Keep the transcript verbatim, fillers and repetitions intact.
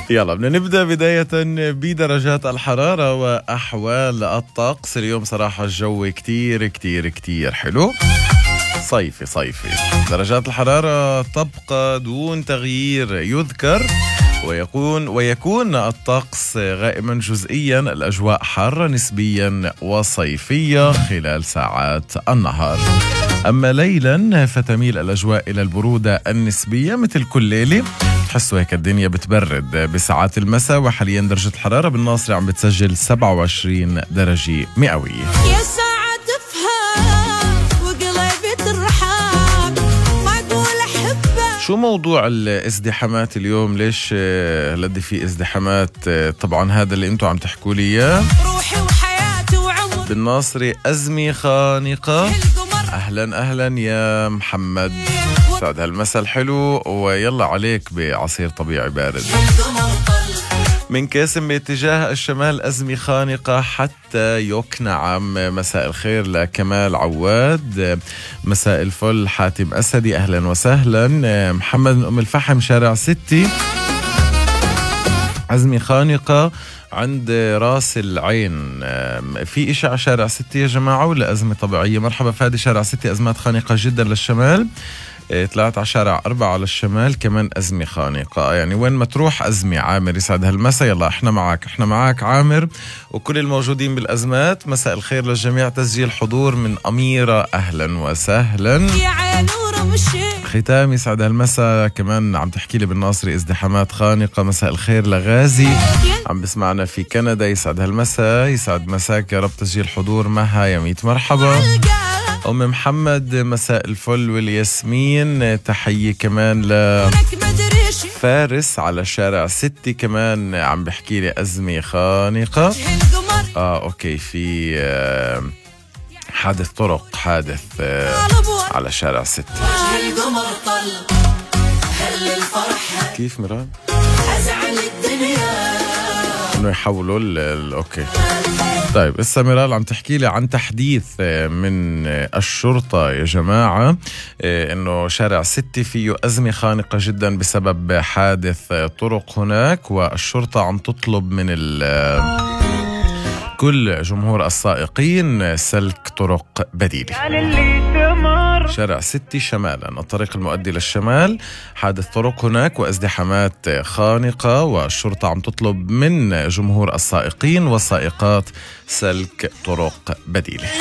يلا بدنا نبدأ بداية بدرجات الحرارة وأحوال الطقس. اليوم صراحة الجو كتير كتير كتير حلو، صيفي صيفي. درجات الحرارة تبقى دون تغيير، يذكر ويكون ويكون الطقس غائما جزئيا، الأجواء حارة نسبيا وصيفية خلال ساعات النهار. أما ليلا فتميل الأجواء إلى البرودة النسبية مثل كل ليلة، تحسوا هيك الدنيا بتبرد بساعات المساء. وحاليا درجة الحرارة بالناصري عم بتسجل سبعة وعشرين درجة مئوية. يا ساعة تفهم وقلبي ترحب معقول أحبك. شو موضوع الازدحامات اليوم؟ ليش هالقد في ازدحامات؟ طبعا هذا اللي انتم عم تحكوا لي اياه. روحي وحياتي وعمري بالناصري أزمة خانقة. أهلا أهلا يا محمد، سعد هالمساء الحلو، ويلا عليك بعصير طبيعي بارد. من كاسم باتجاه الشمال أزمة خانقة حتى يقنعم. مساء الخير لكمال عواد، مساء الفل حاتم أسدي، أهلا وسهلا. محمد من أم الفحم شارع ستي، أزمة خانقة عند راس العين. في إشي على شارع ستي يا جماعة ولا أزمة طبيعية؟ مرحبا فادي، شارع ستي أزمات خانقة جدا للشمال. طلعت على شارع أربعة على الشمال كمان أزمة خانقة، يعني وين ما تروح أزمة. عامر يسعد هالمساء، يلا احنا معك احنا معك عامر وكل الموجودين بالأزمات. مساء الخير للجميع، تسجيل حضور من أميرة، أهلا وسهلا. يا عينورة مشي ختام يسعد هالمساء كمان عم تحكي لي بالناصري ازدحامات خانقة. مساء الخير لغازي عم بسمعنا في كندا، يسعد هالمساء، يسعد مساك يا رب. تسجيل حضور مها يا ميت مرحبا. أم محمد مساء الفل والياسمين، تحية كمان لفارس على شارع ستي كمان عم بحكي لي أزمة خانقة. آه أوكي، في آه حادث طرق، حادث آه على شارع ستي. كيف مراد؟ إنه يحولوا ال أوكي. طيب اسا ميرال عم تحكي لي عن تحديث من الشرطة يا جماعة، انه شارع ستي فيه أزمة خانقة جدا بسبب حادث طرق هناك، والشرطة عم تطلب من كل جمهور السائقين سلك طرق بديلة. شارع ستي شمالا، الطريق المؤدي للشمال، حادث طرق هناك وازدحامات خانقة، والشرطة عم تطلب من جمهور السائقين والسائقات سلك طرق بديلة.